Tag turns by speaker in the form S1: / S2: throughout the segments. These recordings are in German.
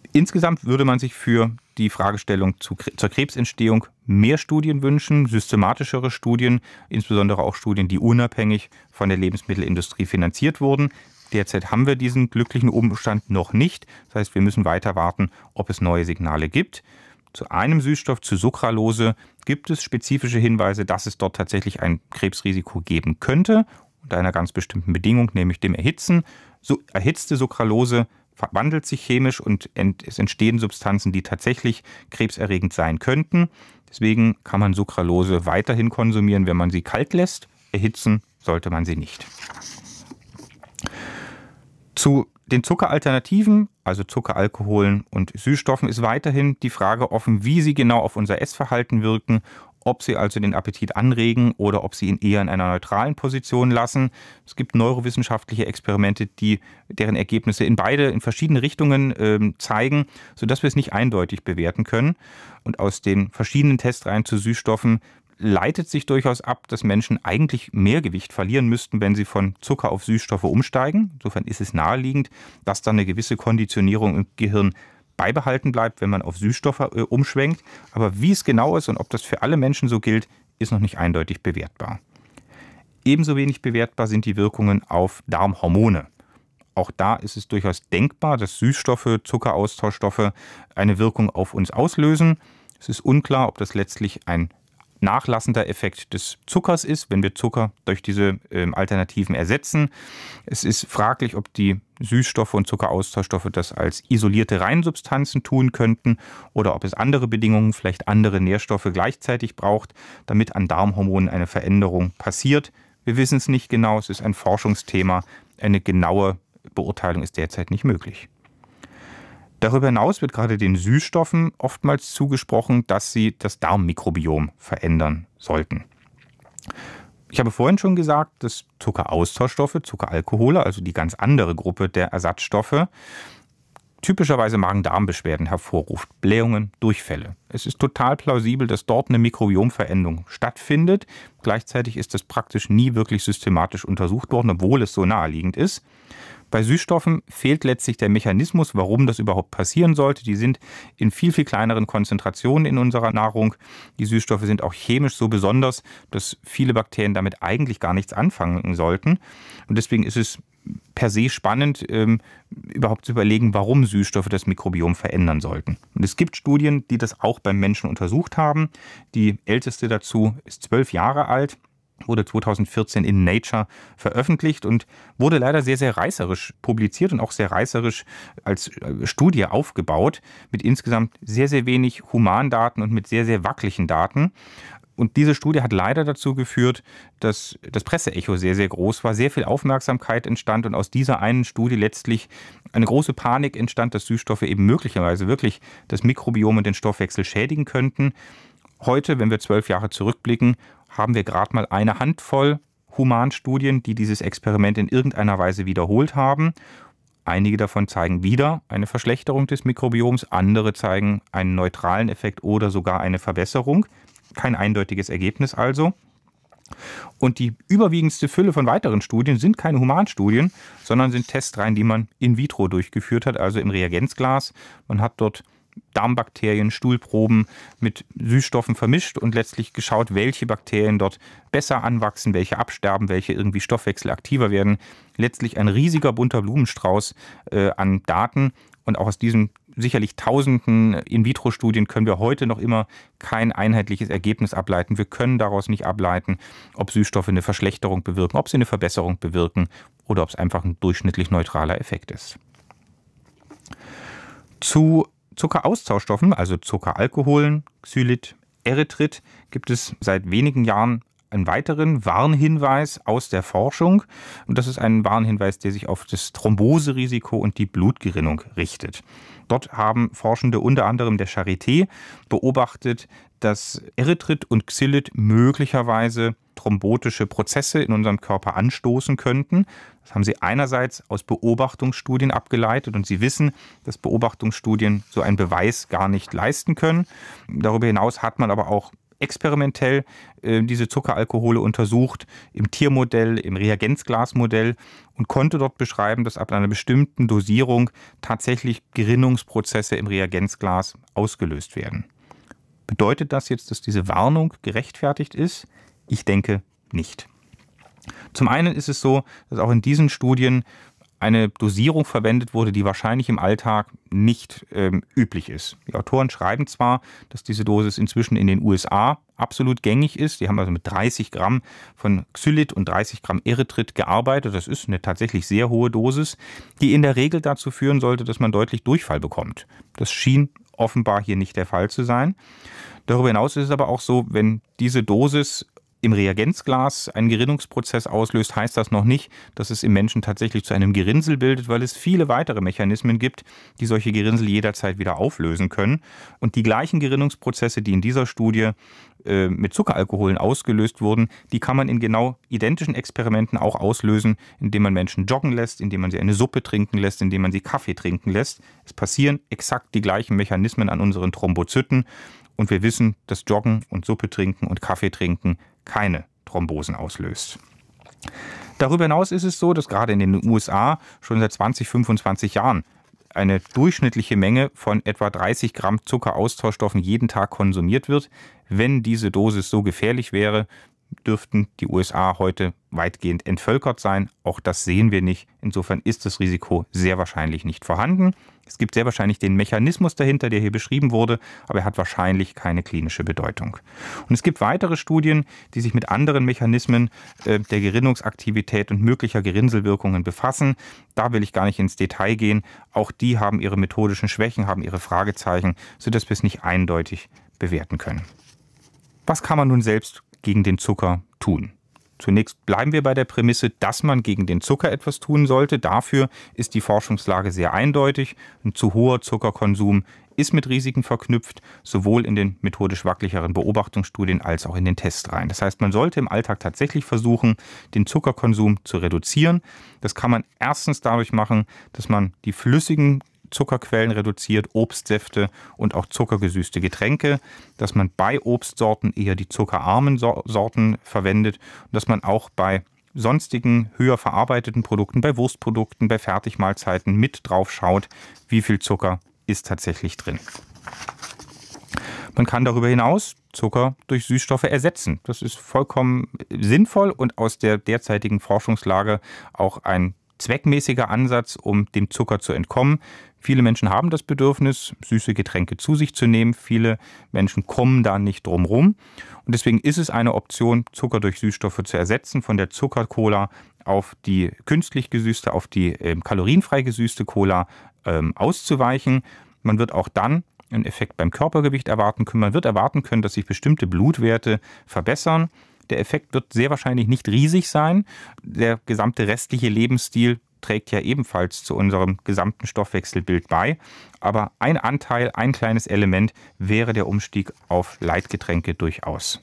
S1: Insgesamt würde man sich für die Fragestellung zur Krebsentstehung mehr Studien wünschen, systematischere Studien, insbesondere auch Studien, die unabhängig von der Lebensmittelindustrie finanziert wurden. Derzeit haben wir diesen glücklichen Umstand noch nicht. Das heißt, wir müssen weiter warten, ob es neue Signale gibt. Zu einem Süßstoff, zu Sucralose, gibt es spezifische Hinweise, dass es dort tatsächlich ein Krebsrisiko geben könnte, unter einer ganz bestimmten Bedingung, nämlich dem Erhitzen. So erhitzte Sucralose verwandelt sich chemisch und es entstehen Substanzen, die tatsächlich krebserregend sein könnten. Deswegen kann man Sucralose weiterhin konsumieren, wenn man sie kalt lässt. Erhitzen sollte man sie nicht. Zu den Zuckeralternativen, also Zuckeralkoholen und Süßstoffen, ist weiterhin die Frage offen, wie sie genau auf unser Essverhalten wirken, ob sie also den Appetit anregen oder ob sie ihn eher in einer neutralen Position lassen. Es gibt neurowissenschaftliche Experimente, deren Ergebnisse in verschiedene Richtungen zeigen, sodass wir es nicht eindeutig bewerten können. Und aus den verschiedenen Testreihen zu Süßstoffen leitet sich durchaus ab, dass Menschen eigentlich mehr Gewicht verlieren müssten, wenn sie von Zucker auf Süßstoffe umsteigen. Insofern ist es naheliegend, dass dann eine gewisse Konditionierung im Gehirn beibehalten bleibt, wenn man auf Süßstoffe umschwenkt. Aber wie es genau ist und ob das für alle Menschen so gilt, ist noch nicht eindeutig bewertbar. Ebenso wenig bewertbar sind die Wirkungen auf Darmhormone. Auch da ist es durchaus denkbar, dass Süßstoffe, Zuckeraustauschstoffe eine Wirkung auf uns auslösen. Es ist unklar, ob das letztlich ein nachlassender Effekt des Zuckers ist, wenn wir Zucker durch diese Alternativen ersetzen. Es ist fraglich, ob die Süßstoffe und Zuckeraustauschstoffe das als isolierte Reinsubstanzen tun könnten oder ob es andere Bedingungen, vielleicht andere Nährstoffe gleichzeitig braucht, damit an Darmhormonen eine Veränderung passiert. Wir wissen es nicht genau, es ist ein Forschungsthema. Eine genaue Beurteilung ist derzeit nicht möglich. Darüber hinaus wird gerade den Süßstoffen oftmals zugesprochen, dass sie das Darmmikrobiom verändern sollten. Ich habe vorhin schon gesagt, dass Zuckeraustauschstoffe, Zuckeralkohole, also die ganz andere Gruppe der Ersatzstoffe, typischerweise Magen-Darm-Beschwerden hervorruft, Blähungen, Durchfälle. Es ist total plausibel, dass dort eine Mikrobiomveränderung stattfindet. Gleichzeitig ist das praktisch nie wirklich systematisch untersucht worden, obwohl es so naheliegend ist. Bei Süßstoffen fehlt letztlich der Mechanismus, warum das überhaupt passieren sollte. Die sind in viel, viel kleineren Konzentrationen in unserer Nahrung. Die Süßstoffe sind auch chemisch so besonders, dass viele Bakterien damit eigentlich gar nichts anfangen sollten. Und deswegen ist es per se spannend, überhaupt zu überlegen, warum Süßstoffe das Mikrobiom verändern sollten. Und es gibt Studien, die das auch beim Menschen untersucht haben. Die älteste dazu ist 12 Jahre alt. Wurde 2014 in Nature veröffentlicht und wurde leider sehr, sehr reißerisch publiziert und auch sehr reißerisch als Studie aufgebaut, mit insgesamt sehr, sehr wenig Humandaten und mit sehr, sehr wackeligen Daten. Und diese Studie hat leider dazu geführt, dass das Presseecho sehr, sehr groß war, sehr viel Aufmerksamkeit entstand und aus dieser einen Studie letztlich eine große Panik entstand, dass Süßstoffe eben möglicherweise wirklich das Mikrobiom und den Stoffwechsel schädigen könnten. Heute, wenn wir 12 Jahre zurückblicken, haben wir gerade mal eine Handvoll Humanstudien, die dieses Experiment in irgendeiner Weise wiederholt haben. Einige davon zeigen wieder eine Verschlechterung des Mikrobioms, andere zeigen einen neutralen Effekt oder sogar eine Verbesserung. Kein eindeutiges Ergebnis also. Und die überwiegendste Fülle von weiteren Studien sind keine Humanstudien, sondern sind Testreihen, die man in vitro durchgeführt hat, also im Reagenzglas. Man hat dort Darmbakterien, Stuhlproben mit Süßstoffen vermischt und letztlich geschaut, welche Bakterien dort besser anwachsen, welche absterben, welche irgendwie stoffwechselaktiver werden. Letztlich ein riesiger bunter Blumenstrauß an Daten. Und auch aus diesen sicherlich tausenden In-vitro-Studien können wir heute noch immer kein einheitliches Ergebnis ableiten. Wir können daraus nicht ableiten, ob Süßstoffe eine Verschlechterung bewirken, ob sie eine Verbesserung bewirken oder ob es einfach ein durchschnittlich neutraler Effekt ist. Zu Zuckeraustauschstoffen, also Zuckeralkoholen, Xylit, Erythrit, gibt es seit wenigen Jahren einen weiteren Warnhinweis aus der Forschung. Und das ist ein Warnhinweis, der sich auf das Thromboserisiko und die Blutgerinnung richtet. Dort haben Forschende unter anderem der Charité beobachtet, dass Erythrit und Xylit möglicherweise thrombotische Prozesse in unserem Körper anstoßen könnten. Das haben sie einerseits aus Beobachtungsstudien abgeleitet und sie wissen, dass Beobachtungsstudien so einen Beweis gar nicht leisten können. Darüber hinaus hat man aber auch experimentell diese Zuckeralkohole untersucht, im Tiermodell, im Reagenzglasmodell und konnte dort beschreiben, dass ab einer bestimmten Dosierung tatsächlich Gerinnungsprozesse im Reagenzglas ausgelöst werden. Bedeutet das jetzt, dass diese Warnung gerechtfertigt ist? Ich denke nicht. Zum einen ist es so, dass auch in diesen Studien eine Dosierung verwendet wurde, die wahrscheinlich im Alltag nicht üblich ist. Die Autoren schreiben zwar, dass diese Dosis inzwischen in den USA absolut gängig ist. Die haben also mit 30 Gramm von Xylit und 30 Gramm Erythrit gearbeitet. Das ist eine tatsächlich sehr hohe Dosis, die in der Regel dazu führen sollte, dass man deutlich Durchfall bekommt. Das schien offenbar hier nicht der Fall zu sein. Darüber hinaus ist es aber auch so, wenn diese Dosis im Reagenzglas einen Gerinnungsprozess auslöst, heißt das noch nicht, dass es im Menschen tatsächlich zu einem Gerinnsel bildet, weil es viele weitere Mechanismen gibt, die solche Gerinnsel jederzeit wieder auflösen können. Und die gleichen Gerinnungsprozesse, die in dieser Studie mit Zuckeralkoholen ausgelöst wurden, die kann man in genau identischen Experimenten auch auslösen, indem man Menschen joggen lässt, indem man sie eine Suppe trinken lässt, indem man sie Kaffee trinken lässt. Es passieren exakt die gleichen Mechanismen an unseren Thrombozyten. Und wir wissen, dass Joggen und Suppe trinken und Kaffee trinken keine Thrombosen auslöst. Darüber hinaus ist es so, dass gerade in den USA schon seit 20, 25 Jahren eine durchschnittliche Menge von etwa 30 Gramm Zuckeraustauschstoffen jeden Tag konsumiert wird. Wenn diese Dosis so gefährlich wäre, dürften die USA heute weitgehend entvölkert sein. Auch das sehen wir nicht. Insofern ist das Risiko sehr wahrscheinlich nicht vorhanden. Es gibt sehr wahrscheinlich den Mechanismus dahinter, der hier beschrieben wurde, aber er hat wahrscheinlich keine klinische Bedeutung. Und es gibt weitere Studien, die sich mit anderen Mechanismen der Gerinnungsaktivität und möglicher Gerinnselwirkungen befassen. Da will ich gar nicht ins Detail gehen. Auch die haben ihre methodischen Schwächen, haben ihre Fragezeichen, sodass wir es nicht eindeutig bewerten können. Was kann man nun selbst gegen den Zucker tun? Zunächst bleiben wir bei der Prämisse, dass man gegen den Zucker etwas tun sollte. Dafür ist die Forschungslage sehr eindeutig. Ein zu hoher Zuckerkonsum ist mit Risiken verknüpft, sowohl in den methodisch wackelicheren Beobachtungsstudien als auch in den Testreihen. Das heißt, man sollte im Alltag tatsächlich versuchen, den Zuckerkonsum zu reduzieren. Das kann man erstens dadurch machen, dass man die flüssigen Zuckerquellen reduziert, Obstsäfte und auch zuckergesüßte Getränke, dass man bei Obstsorten eher die zuckerarmen Sorten verwendet und dass man auch bei sonstigen höher verarbeiteten Produkten, bei Wurstprodukten, bei Fertigmahlzeiten mit drauf schaut, wie viel Zucker ist tatsächlich drin. Man kann darüber hinaus Zucker durch Süßstoffe ersetzen. Das ist vollkommen sinnvoll und aus der derzeitigen Forschungslage auch ein zweckmäßiger Ansatz, um dem Zucker zu entkommen. Viele Menschen haben das Bedürfnis, süße Getränke zu sich zu nehmen. Viele Menschen kommen da nicht drum rum. Und deswegen ist es eine Option, Zucker durch Süßstoffe zu ersetzen, von der Zuckercola auf die künstlich gesüßte, auf die kalorienfrei gesüßte Cola auszuweichen. Man wird auch dann einen Effekt beim Körpergewicht erwarten können. Man wird erwarten können, dass sich bestimmte Blutwerte verbessern. Der Effekt wird sehr wahrscheinlich nicht riesig sein. Der gesamte restliche Lebensstil trägt ja ebenfalls zu unserem gesamten Stoffwechselbild bei. Aber ein Anteil, ein kleines Element wäre der Umstieg auf Leitgetränke durchaus.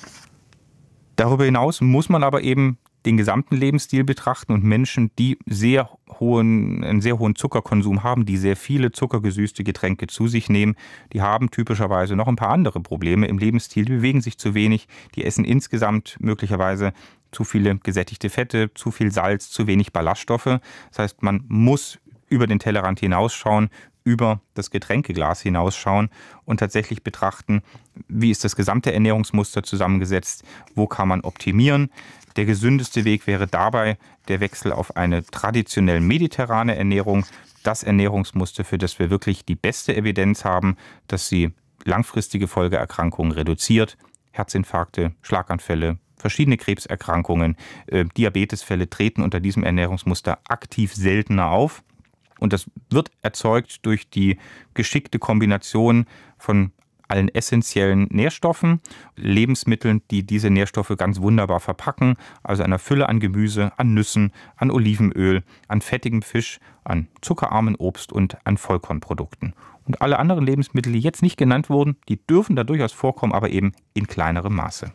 S1: Darüber hinaus muss man aber eben den gesamten Lebensstil betrachten und Menschen, die einen sehr hohen Zuckerkonsum haben, die sehr viele zuckergesüßte Getränke zu sich nehmen, die haben typischerweise noch ein paar andere Probleme im Lebensstil, die bewegen sich zu wenig, die essen insgesamt möglicherweise zu viele gesättigte Fette, zu viel Salz, zu wenig Ballaststoffe. Das heißt, man muss über den Tellerrand hinausschauen, über das Getränkeglas hinausschauen und tatsächlich betrachten, wie ist das gesamte Ernährungsmuster zusammengesetzt, wo kann man optimieren. Der gesündeste Weg wäre dabei der Wechsel auf eine traditionell mediterrane Ernährung, das Ernährungsmuster, für das wir wirklich die beste Evidenz haben, dass sie langfristige Folgeerkrankungen reduziert, Herzinfarkte, Schlaganfälle, verschiedene Krebserkrankungen, Diabetesfälle treten unter diesem Ernährungsmuster aktiv seltener auf. Und das wird erzeugt durch die geschickte Kombination von allen essentiellen Nährstoffen, Lebensmitteln, die diese Nährstoffe ganz wunderbar verpacken, also einer Fülle an Gemüse, an Nüssen, an Olivenöl, an fettigem Fisch, an zuckerarmen Obst und an Vollkornprodukten. Und alle anderen Lebensmittel, die jetzt nicht genannt wurden, die dürfen da durchaus vorkommen, aber eben in kleinerem Maße.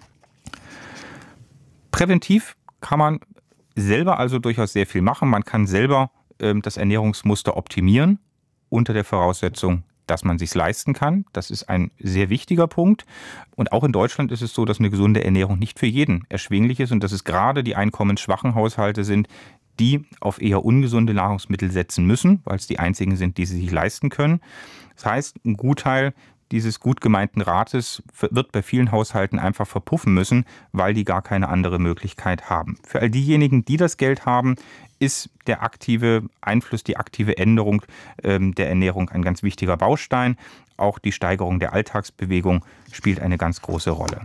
S1: Präventiv kann man selber also durchaus sehr viel machen. Man kann selber das Ernährungsmuster optimieren, unter der Voraussetzung, dass man sich's leisten kann. Das ist ein sehr wichtiger Punkt. Und auch in Deutschland ist es so, dass eine gesunde Ernährung nicht für jeden erschwinglich ist und dass es gerade die einkommensschwachen Haushalte sind, die auf eher ungesunde Nahrungsmittel setzen müssen, weil es die einzigen sind, die sie sich leisten können. Das heißt, ein Gutteil dieses gut gemeinten Rates wird bei vielen Haushalten einfach verpuffen müssen, weil die gar keine andere Möglichkeit haben. Für all diejenigen, die das Geld haben, ist der aktive Einfluss, die aktive Änderung der Ernährung ein ganz wichtiger Baustein. Auch die Steigerung der Alltagsbewegung spielt eine ganz große Rolle.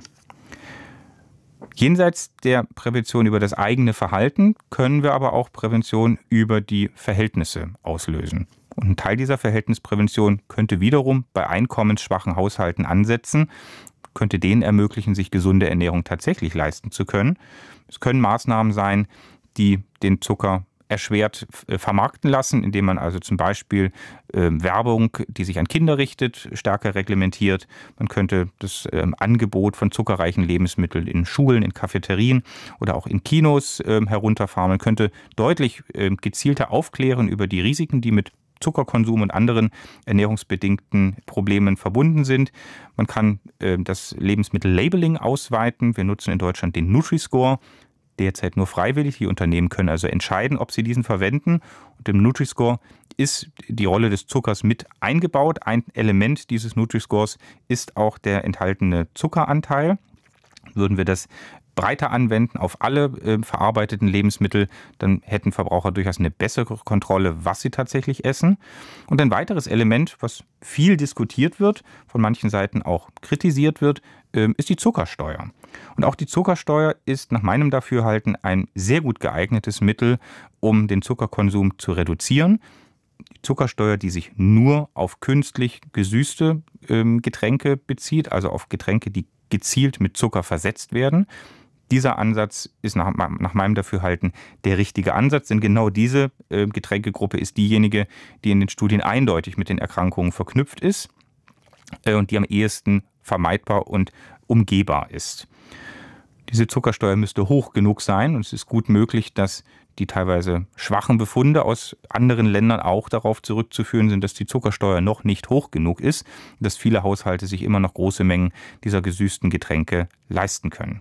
S1: Jenseits der Prävention über das eigene Verhalten können wir aber auch Prävention über die Verhältnisse auslösen. Und ein Teil dieser Verhältnisprävention könnte wiederum bei einkommensschwachen Haushalten ansetzen, könnte denen ermöglichen, sich gesunde Ernährung tatsächlich leisten zu können. Es können Maßnahmen sein, die den Zucker erschwert vermarkten lassen, indem man also zum Beispiel Werbung, die sich an Kinder richtet, stärker reglementiert. Man könnte das Angebot von zuckerreichen Lebensmitteln in Schulen, in Cafeterien oder auch in Kinos herunterfahren. Man könnte deutlich gezielter aufklären über die Risiken, die mit Zuckerkonsum und anderen ernährungsbedingten Problemen verbunden sind. Man kann das Lebensmittellabeling ausweiten. Wir nutzen in Deutschland den Nutri-Score, derzeit nur freiwillig. Die Unternehmen können also entscheiden, ob sie diesen verwenden. Und im Nutri-Score ist die Rolle des Zuckers mit eingebaut. Ein Element dieses Nutri-Scores ist auch der enthaltene Zuckeranteil. Würden wir das breiter anwenden auf alle verarbeiteten Lebensmittel, dann hätten Verbraucher durchaus eine bessere Kontrolle, was sie tatsächlich essen. Und ein weiteres Element, was viel diskutiert wird, von manchen Seiten auch kritisiert wird, ist die Zuckersteuer. Und auch die Zuckersteuer ist nach meinem Dafürhalten ein sehr gut geeignetes Mittel, um den Zuckerkonsum zu reduzieren. Die Zuckersteuer, die sich nur auf künstlich gesüßte Getränke bezieht, also auf Getränke, die gezielt mit Zucker versetzt werden. Dieser Ansatz ist nach meinem Dafürhalten der richtige Ansatz, denn genau diese Getränkegruppe ist diejenige, die in den Studien eindeutig mit den Erkrankungen verknüpft ist und die am ehesten vermeidbar und umgehbar ist. Diese Zuckersteuer müsste hoch genug sein und es ist gut möglich, dass die teilweise schwachen Befunde aus anderen Ländern auch darauf zurückzuführen sind, dass die Zuckersteuer noch nicht hoch genug ist, dass viele Haushalte sich immer noch große Mengen dieser gesüßten Getränke leisten können.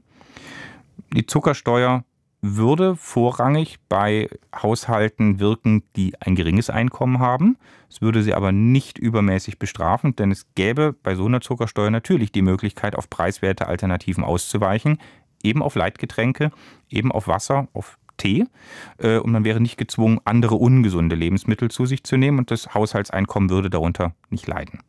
S1: Die Zuckersteuer würde vorrangig bei Haushalten wirken, die ein geringes Einkommen haben. Es würde sie aber nicht übermäßig bestrafen, denn es gäbe bei so einer Zuckersteuer natürlich die Möglichkeit, auf preiswerte Alternativen auszuweichen, eben auf Leitgetränke, eben auf Wasser, auf Tee. Und man wäre nicht gezwungen, andere ungesunde Lebensmittel zu sich zu nehmen und das Haushaltseinkommen würde darunter nicht leiden.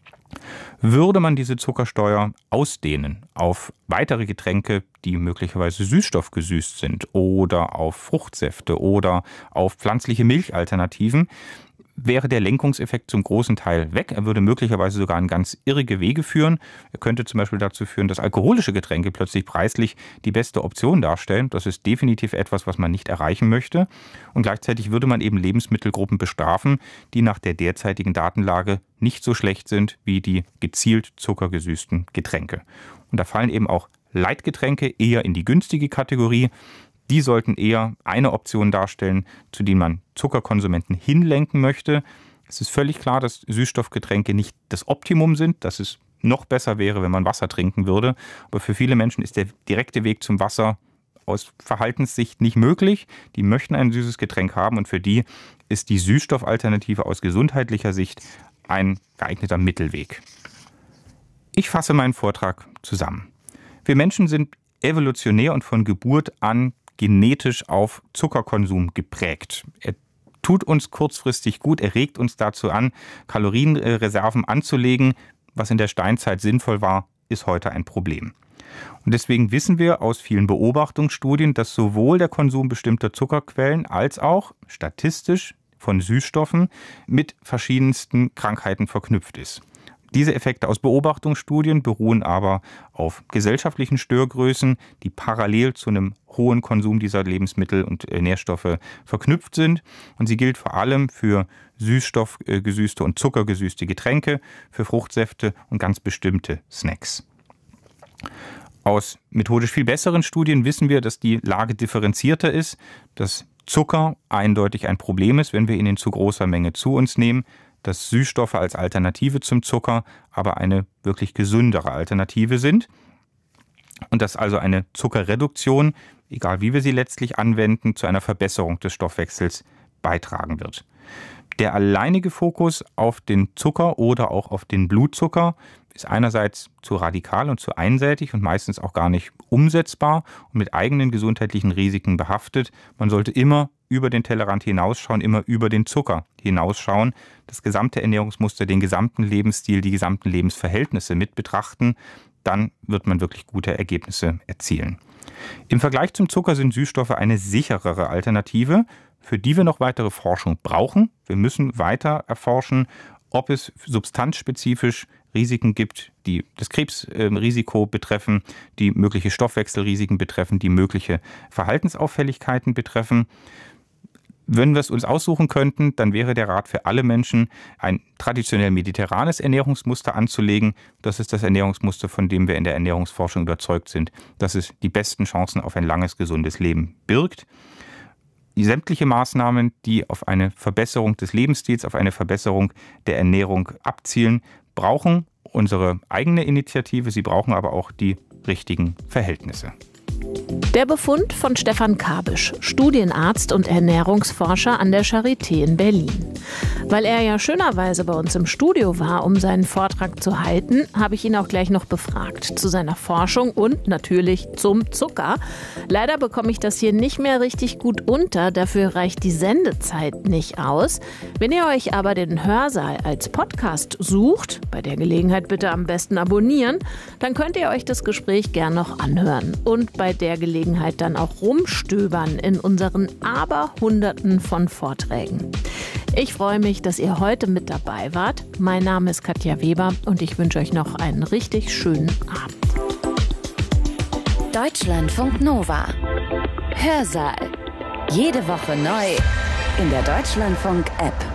S1: Würde man diese Zuckersteuer ausdehnen auf weitere Getränke, die möglicherweise süßstoffgesüßt sind oder auf Fruchtsäfte oder auf pflanzliche Milchalternativen, wäre der Lenkungseffekt zum großen Teil weg. Er würde möglicherweise sogar in ganz irrige Wege führen. Er könnte zum Beispiel dazu führen, dass alkoholische Getränke plötzlich preislich die beste Option darstellen. Das ist definitiv etwas, was man nicht erreichen möchte. Und gleichzeitig würde man eben Lebensmittelgruppen bestrafen, die nach der derzeitigen Datenlage nicht so schlecht sind wie die gezielt zuckergesüßten Getränke. Und da fallen eben auch Leitgetränke eher in die günstige Kategorie. Die sollten eher eine Option darstellen, zu denen man Zuckerkonsumenten hinlenken möchte. Es ist völlig klar, dass Süßstoffgetränke nicht das Optimum sind, dass es noch besser wäre, wenn man Wasser trinken würde. Aber für viele Menschen ist der direkte Weg zum Wasser aus Verhaltenssicht nicht möglich. Die möchten ein süßes Getränk haben und für die ist die Süßstoffalternative aus gesundheitlicher Sicht ein geeigneter Mittelweg. Ich fasse meinen Vortrag zusammen. Wir Menschen sind evolutionär und von Geburt an genetisch auf Zuckerkonsum geprägt. Er tut uns kurzfristig gut, er regt uns dazu an, Kalorienreserven anzulegen. Was in der Steinzeit sinnvoll war, ist heute ein Problem. Und deswegen wissen wir aus vielen Beobachtungsstudien, dass sowohl der Konsum bestimmter Zuckerquellen als auch statistisch von Süßstoffen mit verschiedensten Krankheiten verknüpft ist. Diese Effekte aus Beobachtungsstudien beruhen aber auf gesellschaftlichen Störgrößen, die parallel zu einem hohen Konsum dieser Lebensmittel und Nährstoffe verknüpft sind. Und sie gilt vor allem für süßstoffgesüßte und zuckergesüßte Getränke, für Fruchtsäfte und ganz bestimmte Snacks. Aus methodisch viel besseren Studien wissen wir, dass die Lage differenzierter ist, dass Zucker eindeutig ein Problem ist, wenn wir ihn in zu großer Menge zu uns nehmen, dass Süßstoffe als Alternative zum Zucker aber eine wirklich gesündere Alternative sind und dass also eine Zuckerreduktion, egal wie wir sie letztlich anwenden, zu einer Verbesserung des Stoffwechsels beitragen wird. Der alleinige Fokus auf den Zucker oder auch auf den Blutzucker ist einerseits zu radikal und zu einseitig und meistens auch gar nicht umsetzbar und mit eigenen gesundheitlichen Risiken behaftet. Man sollte immer über den Tellerrand hinausschauen, immer über den Zucker hinausschauen, das gesamte Ernährungsmuster, den gesamten Lebensstil, die gesamten Lebensverhältnisse mit betrachten. Dann wird man wirklich gute Ergebnisse erzielen. Im Vergleich zum Zucker sind Süßstoffe eine sicherere Alternative, für die wir noch weitere Forschung brauchen. Wir müssen weiter erforschen, ob es substanzspezifisch Risiken gibt, die das Krebsrisiko betreffen, die mögliche Stoffwechselrisiken betreffen, die mögliche Verhaltensauffälligkeiten betreffen. Wenn wir es uns aussuchen könnten, dann wäre der Rat für alle Menschen, ein traditionell mediterranes Ernährungsmuster anzulegen. Das ist das Ernährungsmuster, von dem wir in der Ernährungsforschung überzeugt sind, dass es die besten Chancen auf ein langes, gesundes Leben birgt. Sämtliche Maßnahmen, die auf eine Verbesserung des Lebensstils, auf eine Verbesserung der Ernährung abzielen, brauchen unsere eigene Initiative, sie brauchen aber auch die richtigen Verhältnisse.
S2: Der Befund von Stefan Kabisch, Studienarzt und Ernährungsforscher an der Charité in Berlin. Weil er ja schönerweise bei uns im Studio war, um seinen Vortrag zu halten, habe ich ihn auch gleich noch befragt zu seiner Forschung und natürlich zum Zucker. Leider bekomme ich das hier nicht mehr richtig gut unter, dafür reicht die Sendezeit nicht aus. Wenn ihr euch aber den Hörsaal als Podcast sucht, bei der Gelegenheit bitte am besten abonnieren, dann könnt ihr euch das Gespräch gern noch anhören und bei der Gelegenheit dann auch rumstöbern in unseren Aberhunderten von Vorträgen. Ich freue mich, dass ihr heute mit dabei wart. Mein Name ist Katja Weber und ich wünsche euch noch einen richtig schönen Abend.
S3: Deutschlandfunk Nova. Hörsaal. Jede Woche neu in der Deutschlandfunk-App.